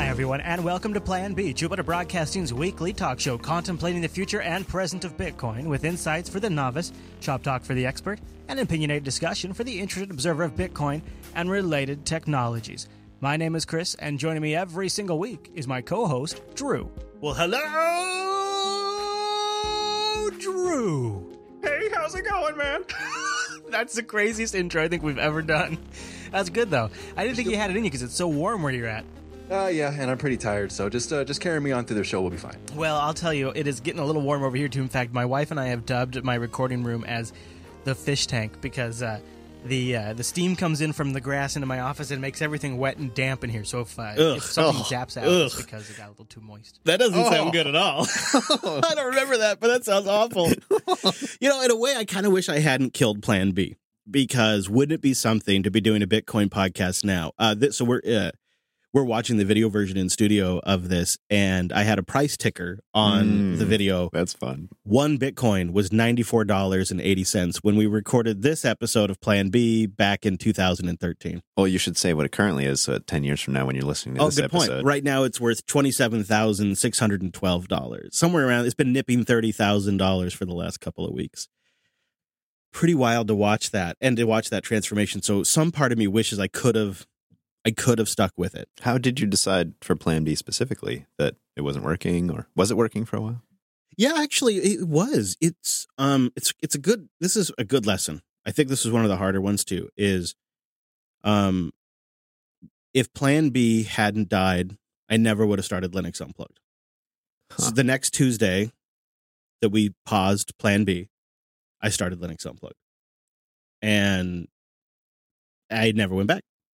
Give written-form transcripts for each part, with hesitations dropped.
Hi, everyone, and welcome to Plan B, Jupiter Broadcasting's weekly talk show contemplating the future and present of Bitcoin with insights for the novice, shop talk for the expert, and opinionated discussion for the interested observer of Bitcoin and related technologies. My name is Chris, and joining me every single week is my co-host, Drew. Well, hello, Drew. Hey, how's it going, man? That's the craziest intro I think we've ever done. That's good, though. I didn't think you had it in you because it's so warm where you're at. Yeah, and I'm pretty tired, so just carry me on through the show. We'll be fine. Well, I'll tell you, it is getting a little warm over here, too. In fact, my wife and I have dubbed my recording room as the fish tank because the steam comes in from the grass into my office and makes everything wet and damp in here. So if something zaps out, it's because it got a little too moist. That doesn't sound good at all. I don't remember that, but that sounds awful. You know, in a way, I kind of wish I hadn't killed Plan B, because wouldn't it be something to be doing a Bitcoin podcast now? So we're watching the video version in studio of this, and I had a price ticker on the video. That's fun. One Bitcoin was $94.80 when we recorded this episode of Plan B back in 2013. Well, you should say what it currently is, so 10 years from now when you're listening to this good episode. Point. Right now it's worth $27,612. Somewhere around, it's been nipping $30,000 for the last couple of weeks. Pretty wild to watch that, and to watch that transformation. So some part of me wishes I could have stuck with it. How did you decide for Plan B specifically that it wasn't working, or was it working for a while? Yeah, actually, it was. This is a good lesson. I think this is one of the harder ones too. Is, if Plan B hadn't died, I never would have started Linux Unplugged. So the next Tuesday that we paused Plan B, I started Linux Unplugged, and I never went back.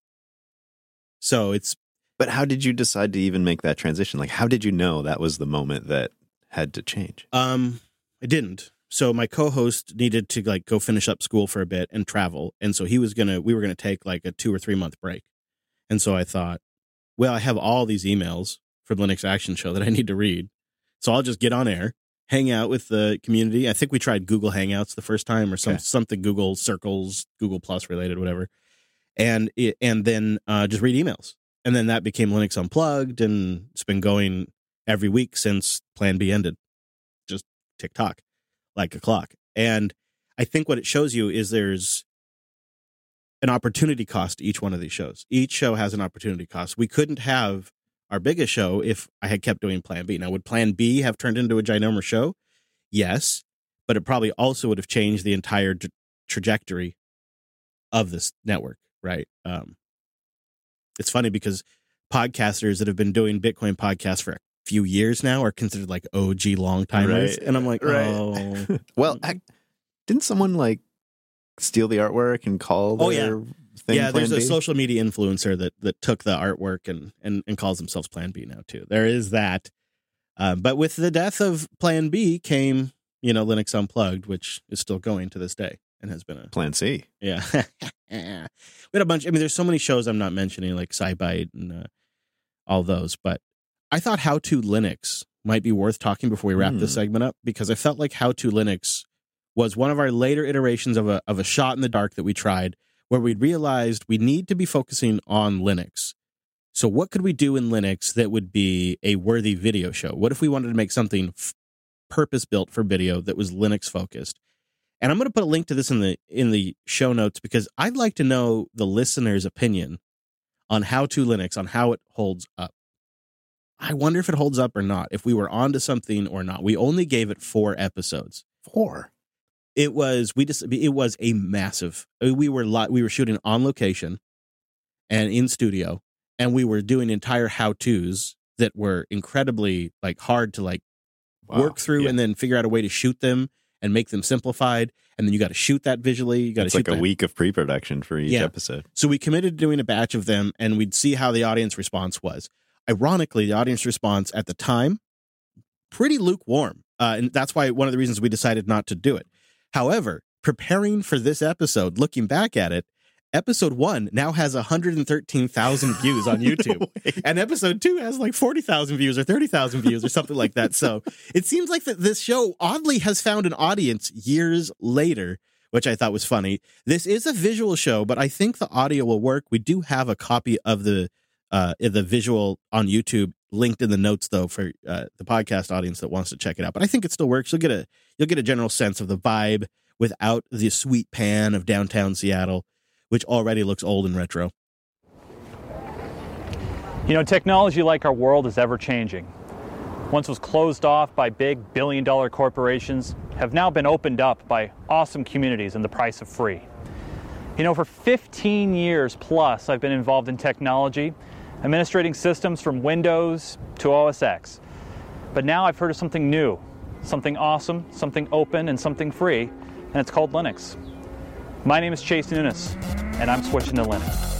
So But how did you decide to even make that transition? Like, how did you know that was the moment that had to change? I didn't. So my co-host needed to go finish up school for a bit and travel. And so we were going to take a 2 or 3 month break. And so I thought, well, I have all these emails for the Linux Action Show that I need to read. So I'll just get on air, hang out with the community. I think we tried Google Hangouts the first time, or something Google Circles, Google Plus related, whatever. And then just read emails. And then that became Linux Unplugged, and it's been going every week since Plan B ended. Just tick-tock, like a clock. And I think what it shows you is there's an opportunity cost to each one of these shows. Each show has an opportunity cost. We couldn't have our biggest show if I had kept doing Plan B. Now, would Plan B have turned into a ginormous show? Yes, but it probably also would have changed the entire trajectory of this network. Right. It's funny because podcasters that have been doing Bitcoin podcasts for a few years now are considered like OG long timers. Right. And I'm like, oh. Well, didn't someone steal the artwork and call their thing Yeah, Plan there's B? A social media influencer that took the artwork and calls themselves Plan B now, too. There is that. But with the death of Plan B came, Linux Unplugged, which is still going to this day. And has been a Plan C. Yeah. We had a bunch. I mean, there's so many shows I'm not mentioning, like SciByte and all those. But I thought How to Linux might be worth talking before we wrap this segment up, because I felt like How to Linux was one of our later iterations of a shot in the dark that we tried, where we realized we need to be focusing on Linux. So what could we do in Linux that would be a worthy video show? What if we wanted to make something purpose-built for video that was Linux-focused? And I'm going to put a link to this in the show notes, because I'd like to know the listener's opinion on How to Linux, on how it holds up. I wonder if it holds up or not, if we were onto something or not. We only gave it 4 episodes. 4? It was a massive. We were shooting on location and in studio, and we were doing entire how-tos that were incredibly hard to work through and then figure out a way to shoot them and make them simplified, and then you got to shoot that visually. You got to shoot a week of pre-production for each episode. So we committed to doing a batch of them, and we'd see how the audience response was. Ironically, the audience response at the time, pretty lukewarm, and that's why one of the reasons we decided not to do it. However, preparing for this episode, looking back at it, episode 1 now has 113,000 views on YouTube. And episode 2 has 40,000 views or 30,000 views or something like that. So it seems like that this show oddly has found an audience years later, which I thought was funny. This is a visual show, but I think the audio will work. We do have a copy of the The visual on YouTube linked in the notes, though, for the podcast audience that wants to check it out. But I think it still works. You'll get a general sense of the vibe without the sweet pan of downtown Seattle, which already looks old and retro. You know, technology like our world is ever changing. Once was closed off by big billion-dollar corporations, have now been opened up by awesome communities and the price of free. You know, for 15 years plus, I've been involved in technology, administrating systems from Windows to OS X. But now I've heard of something new, something awesome, something open, and something free, and it's called Linux. My name is Chase Nunes, and I'm switching to Linux.